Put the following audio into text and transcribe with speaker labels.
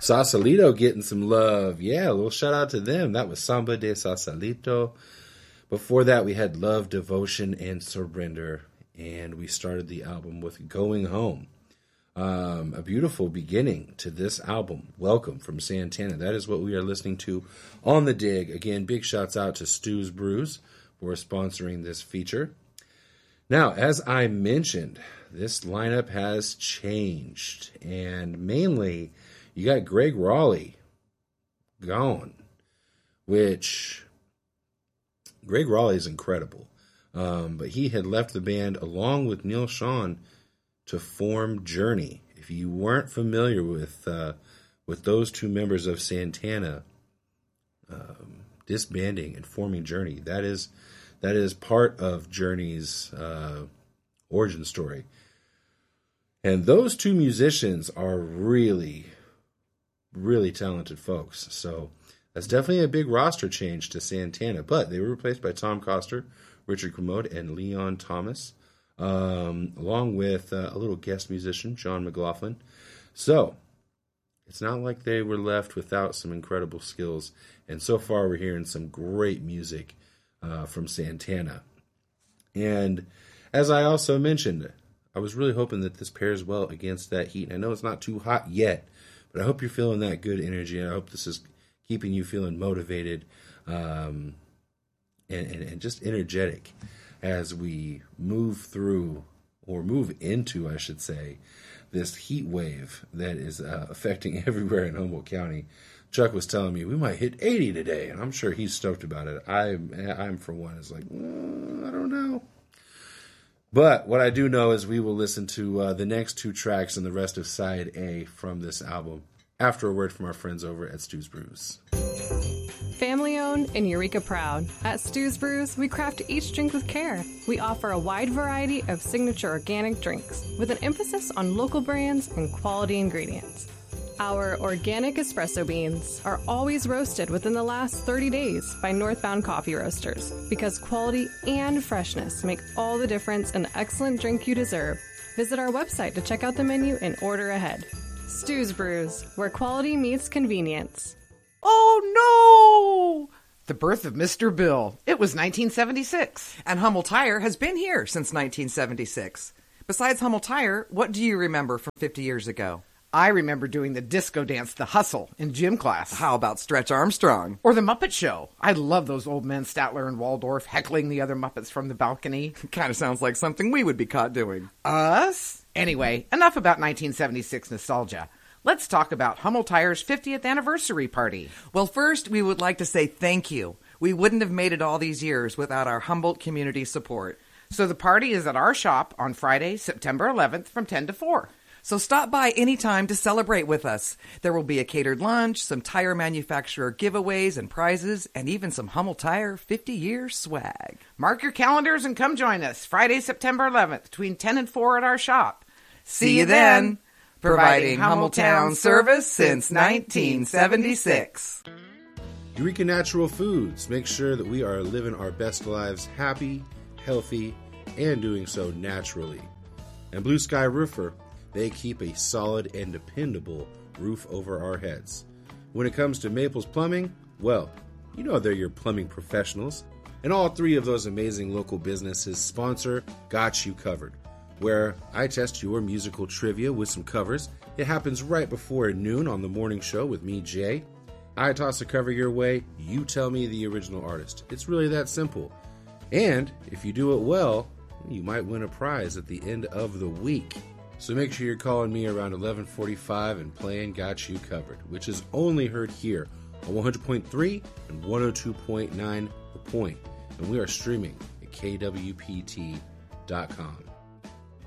Speaker 1: Sausalito getting some love. Yeah, a little shout out to them. That was Samba de Sausalito. Before that, we had Love, Devotion, and Surrender. And we started the album with Going Home. A beautiful beginning to this album. Welcome from Santana. That is what we are listening to on The Dig. Again, big shouts out to Stu's Brews for sponsoring this feature. Now, as I mentioned, this lineup has changed. And mainly, you got Gregg Rolie gone, which Gregg Rolie is incredible. But he had left the band along with Neal Schon to form Journey. If you weren't familiar with those two members of Santana disbanding and forming Journey, that is part of Journey's origin story. And those two musicians are really, really talented folks. So that's definitely a big roster change to Santana. But they were replaced by Tom Coster, Richard Commode, and Leon Thomas, along with a little guest musician, John McLaughlin. So it's not like they were left without some incredible skills. And so far, we're hearing some great music from Santana. And as I also mentioned, I was really hoping that this pairs well against that heat. And I know it's not too hot yet, but I hope you're feeling that good energy. I hope this is keeping you feeling motivated and just energetic as we move through, or move into, I should say, this heat wave that is affecting everywhere in Humboldt County. Chuck was telling me we might hit 80 today, and I'm sure he's stoked about it. I'm for one, is like, I don't know. But what I do know is we will listen to the next two tracks and the rest of Side A from this album after a word from our friends over at Stu's Brews.
Speaker 2: Family owned and Eureka proud. At Stu's Brews, we craft each drink with care. We offer a wide variety of signature organic drinks with an emphasis on local brands and quality ingredients. Our organic espresso beans are always roasted within the last 30 days by Northbound Coffee Roasters because quality and freshness make all the difference in the excellent drink you deserve. Visit our website to check out the menu and order ahead. Stu's Brews, where quality meets convenience.
Speaker 3: Oh, no! The birth of Mr. Bill. It was 1976.
Speaker 4: And Hummel Tire has been here since 1976. Besides Hummel Tire, what do you remember from 50 years ago?
Speaker 3: I remember doing the disco dance, The Hustle, in gym class.
Speaker 4: How about Stretch Armstrong?
Speaker 3: Or The Muppet Show. I love those old men, Statler and Waldorf, heckling the other Muppets from the balcony.
Speaker 4: Kind of sounds like something we would be caught doing.
Speaker 3: Us? Anyway, enough about 1976 nostalgia. Let's talk about Hummel Tire's 50th anniversary party.
Speaker 4: Well, first, we would like to say thank you. We wouldn't have made it all these years without our Humboldt community support.
Speaker 3: So the party is at our shop on Friday, September 11th from 10 to 4.
Speaker 4: So stop by anytime to celebrate with us. There will be a catered lunch, some tire manufacturer giveaways and prizes, and even some Hummel Tire 50-year swag.
Speaker 3: Mark your calendars and come join us Friday, September 11th between 10 and 4 at our shop.
Speaker 4: See you then. Providing Hummeltown service since 1976.
Speaker 1: Eureka Natural Foods. Make sure that we are living our best lives happy, healthy, and doing so naturally. And Blue Sky Roofer. They keep a solid and dependable roof over our heads. When it comes to Maples Plumbing, well, you know they're your plumbing professionals. And all three of those amazing local businesses sponsor Got You Covered, where I test your musical trivia with some covers. It happens right before noon on the morning show with me, Jay. I toss a cover your way, you tell me the original artist. It's really that simple. And if you do it well, you might win a prize at the end of the week. So make sure you're calling me around 11:45 and playing Got You Covered, which is only heard here on 100.3 and 102.9 The Point. And we are streaming at kwpt.com.